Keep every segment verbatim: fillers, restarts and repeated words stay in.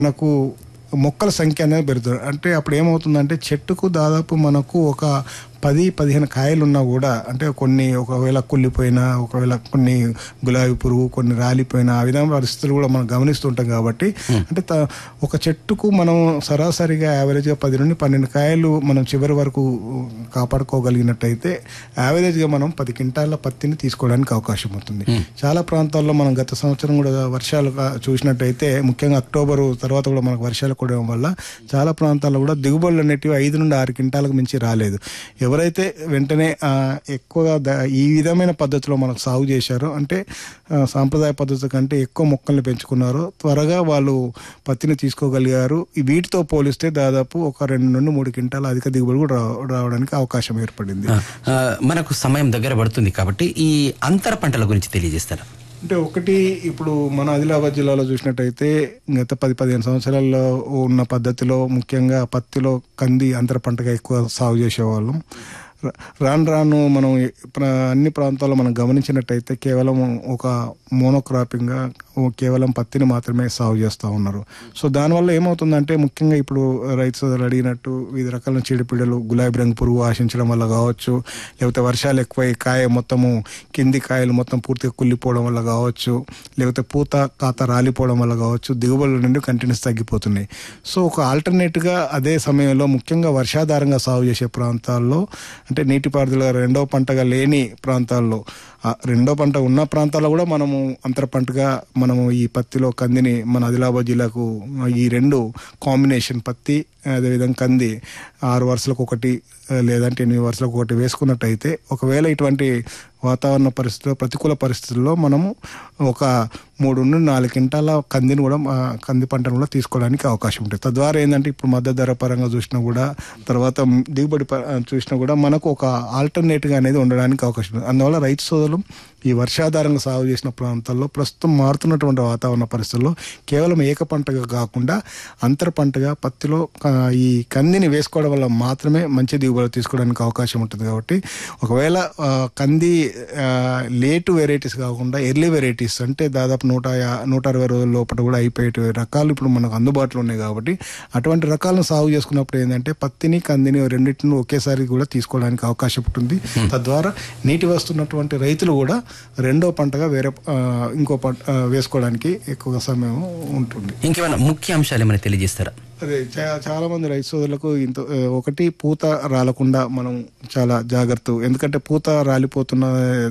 మనకు మొక్కల సంఖ్య అనేది పెరుగుతుంది. అంటే అప్పుడు ఏమవుతుందంటే చెట్టుకు దాదాపు మనకు ఒక పది పదిహేను కాయలు ఉన్నా కూడా, అంటే కొన్ని ఒకవేళ కుళ్ళిపోయినా, ఒకవేళ కొన్ని గులాబీ పురుగు, కొన్ని రాలిపోయినా, ఆ విధంగా పరిస్థితులు కూడా మనం గమనిస్తుంటాం. కాబట్టి అంటే ఒక చెట్టుకు మనం సరాసరిగా యావరేజ్గా పది నుండి పన్నెండు కాయలు మనం చివరి వరకు కాపాడుకోగలిగినట్టయితే యావరేజ్గా మనం పది క్వింటాల పత్తిని తీసుకోవడానికి అవకాశం ఉంటుంది. చాలా ప్రాంతాల్లో మనం గత సంవత్సరం కూడా వర్షాలు చూసినట్టయితే, ముఖ్యంగా అక్టోబరు తర్వాత కూడా మనకు వర్షాలు కూడడం వల్ల చాలా ప్రాంతాల్లో కూడా దిగుబడులు అనేటివి ఐదు నుండి ఆరు క్వింటాలకు మించి రాలేదు. ఎవరైతే వెంటనే ఎక్కువగా ఈ విధమైన పద్ధతిలో మనకు సాగు చేశారో, అంటే సాంప్రదాయ పద్ధతి కంటే ఎక్కువ మొక్కల్ని పెంచుకున్నారో, త్వరగా వాళ్ళు పత్తిని తీసుకోగలిగారు. వీటితో పోలిస్తే దాదాపు ఒక రెండు నుండి మూడు క్వింటాల అధిక దిగుబడి కూడా రావడానికి అవకాశం ఏర్పడింది. మనకు సమయం దగ్గర పడుతుంది కాబట్టి ఈ అంతర పంటల గురించి తెలియజేస్తారా? అంటే ఒకటి, ఇప్పుడు మన ఆదిలాబాద్ జిల్లాలో చూసినట్టయితే గత పది పదిహేను సంవత్సరాల్లో ఉన్న పద్ధతిలో ముఖ్యంగా పత్తిలో కంది అంతర పంటగా ఎక్కువ సాగు చేసేవాళ్ళం. రాను రాను మనం అన్ని ప్రాంతాల్లో మనం గమనించినట్టయితే కేవలం ఒక మోనోక్రాపింగ్గా కేవలం పత్తిని మాత్రమే సాగు చేస్తూ ఉన్నారు. సో దానివల్ల ఏమవుతుందంటే, ముఖ్యంగా ఇప్పుడు రైతు సోదరులు అడిగినట్టు వివిధ రకాల చీడపీడలు, గులాబీ రంగు పురుగు ఆశించడం వల్ల కావచ్చు, లేకపోతే వర్షాలు ఎక్కువై కాయ మొత్తము కింది కాయలు మొత్తం పూర్తిగా కుళ్ళిపోవడం వల్ల కావచ్చు, లేకపోతే పూత కాత రాలిపోవడం వల్ల కావచ్చు, దిగుబడుల నుండి కంటిన్యూస్ తగ్గిపోతున్నాయి. సో ఒక ఆల్టర్నేట్గా అదే సమయంలో ముఖ్యంగా వర్షాధారంగా సాగు చేసే ప్రాంతాల్లో, అంటే నీటిపారుదల రెండవ పంటగా లేని ప్రాంతాల్లో, రెండో పంట ఉన్న ప్రాంతాల్లో కూడా మనము అంతర పంటగా మనము ఈ పత్తిలో కందిని మన ఆదిలాబాద్ జిల్లాకు ఈ రెండు కాంబినేషన్ పత్తి అదేవిధంగా కంది ఆరు వరుసలకు ఒకటి లేదంటే ఎనిమిది వరుసలకు ఒకటి వేసుకున్నట్టయితే, ఒకవేళ ఇటువంటి వాతావరణ పరిస్థితుల్లో, ప్రతికూల పరిస్థితుల్లో మనము ఒక మూడు నుండి నాలుగు క్వింటాల కందిని కూడా కంది పంటను కూడా తీసుకోవడానికి అవకాశం ఉంటుంది. తద్వారా ఏంటంటే ఇప్పుడు మద్దతు ధర పరంగా చూసినా కూడా, తర్వాత దిగుబడి చూసినా కూడా మనకు ఒక ఆల్టర్నేట్గా అనేది ఉండడానికి అవకాశం ఉంది. అందువల్ల రైతు సోదరులు ఈ వర్షాధారంగా సాగు చేసిన ప్రాంతాల్లో ప్రస్తుతం మారుతున్నటువంటి వాతావరణ పరిస్థితుల్లో కేవలం ఏక పంటగా కాకుండా అంతర పంటగా పత్తిలో ఈ కందిని వేసుకోవడం వల్ల మాత్రమే మంచి దిగుబడి తీసుకోవడానికి అవకాశం ఉంటుంది. కాబట్టి ఒకవేళ కంది లేటు వెరైటీస్ కాకుండా ఎర్లీ వెరైటీస్, అంటే దాదాపు నూట నూట అరవై రోజుల లోపల కూడా అయిపోయే రకాలు ఇప్పుడు మనకు అందుబాటులో ఉన్నాయి. కాబట్టి అటువంటి రకాలను సాగు చేసుకున్నప్పుడు ఏంటంటే పత్తిని కందిని రెండింటిని ఒకేసారి కూడా తీసుకోవడానికి అవకాశం ఉంటుంది. తద్వారా నీటి వస్తున్నటువంటి రైతులు కూడా రెండో పంటగా వేరే ఇంకో పంట వేసుకోవడానికి ఎక్కువ సమయం ఉంటుంది. ఇంకేమైనా ముఖ్య అంశాలు ఏమైనా తెలియజేస్తారా? అదే చాలా మంది రైతు సోదరులకు ఇంత ఒకటి, పూత రాలకుండా మనం చాలా జాగ్రత్త. ఎందుకంటే పూత రాలిపోతున్న,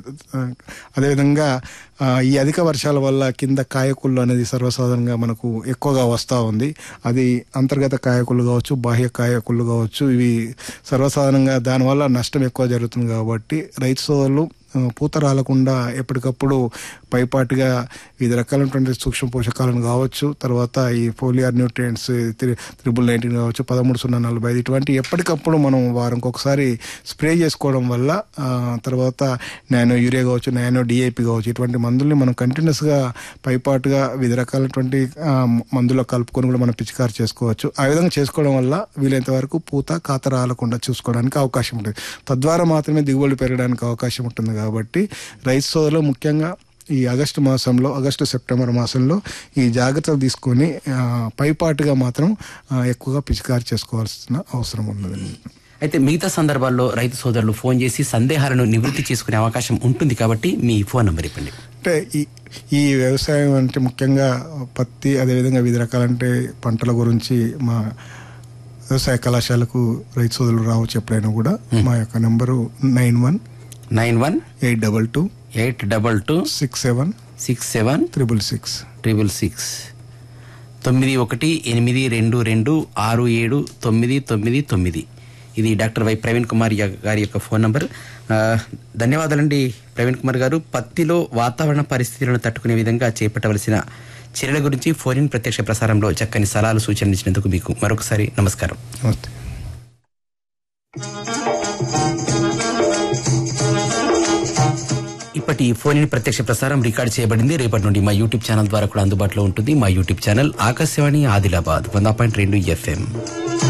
అదేవిధంగా ఈ అధిక వర్షాల వల్ల కింద కాయకుళ్ళు అనేది సర్వసాధారణంగా మనకు ఎక్కువగా వస్తూ ఉంది. అది అంతర్గత కాయకుళ్ళు కావచ్చు, బాహ్య కాయకుళ్ళు కావచ్చు, ఇవి సర్వసాధారణంగా దానివల్ల నష్టం ఎక్కువ జరుగుతుంది. కాబట్టి రైతు సోదరులు పూత రాలకుండా ఎప్పటికప్పుడు పైపాటిగా వివిధ రకాలైనటువంటి సూక్ష్మ పోషకాలను కావచ్చు, తర్వాత ఈ ఫోలియర్ న్యూట్రియంట్స్ త్రిబుల్ నైన్టీన్ కావచ్చు, పదమూడు సున్నా నలభై ఐదు ఇటువంటి ఎప్పటికప్పుడు మనం వారంకి ఒకసారి స్ప్రే చేసుకోవడం వల్ల, తర్వాత నానో యూరియా కావచ్చు, నానో డిఏపి కావచ్చు, ఇటువంటి మందుల్ని మనం కంటిన్యూస్గా పైపాటుగా వివిధ రకాలైనటువంటి మందులో కలుపుకొని కూడా మనం పిచికారి చేసుకోవచ్చు. ఆ విధంగా చేసుకోవడం వల్ల వీలైనంత వరకు పూత కాత రాలకుండా చూసుకోవడానికి అవకాశం ఉంటుంది. తద్వారా మాత్రమే దిగుబడి పెరగడానికి అవకాశం ఉంటుంది. కాబట్టి రైతు సోదరులు ముఖ్యంగా ఈ ఆగస్టు మాసంలో, ఆగస్టు సెప్టెంబర్ మాసంలో ఈ జాగ్రత్తలు తీసుకొని పైపాటుగా మాత్రం ఎక్కువగా పిచికారి చేసుకోవాల్సిన అవసరం ఉన్నదండి. అయితే మిగతా సందర్భాల్లో రైతు సోదరులు ఫోన్ చేసి సందేహాలను నివృత్తి చేసుకునే అవకాశం ఉంటుంది. కాబట్టి మీ ఫోన్ నెంబర్ ఇవ్వండి. అంటే ఈ ఈ వ్యవసాయం అంటే ముఖ్యంగా పత్తి, అదేవిధంగా వివిధ రకాలంటే పంటల గురించి మా వ్యవసాయ కళాశాలకు రైతు సోదరులు రావచ్చు ఎప్పుడైనా కూడా. మా యొక్క number nine one nine one eight double two eight double two six seven six seven triple six triple six తొమ్మిది ఒకటి ఎనిమిది రెండు రెండు ఆరు ఏడు తొమ్మిది తొమ్మిది తొమ్మిది. ఇది డాక్టర్ వై ప్రవీణ్ కుమార్ గారి యొక్క ఫోన్ నంబర్. ధన్యవాదాలండి ప్రవీణ్ కుమార్ గారు. పత్తిలో వాతావరణ పరిస్థితులను తట్టుకునే విధంగా చేపట్టవలసిన చర్యల గురించి ఫోన్ ఇన్ ప్రత్యక్ష ప్రసారంలో చక్కని సలహాలు సూచనలు ఇచ్చినందుకు మీకు మరొకసారి నమస్కారం. ఇప్పటి ఫోన్ ఇన్ ప్రత్యక్ష ప్రసారం రికార్డ్ చేయబడింది. రేపటి నుండి మా యూట్యూబ్ ఛానల్ ద్వారా కూడా అందుబాటులో ఉంటుంది. మా యూట్యూబ్ ఛానల్ ఆకాశవాణి ఆదిలాబాద్ వంద పాయింట్ రెండు ఎఫ్ఎం.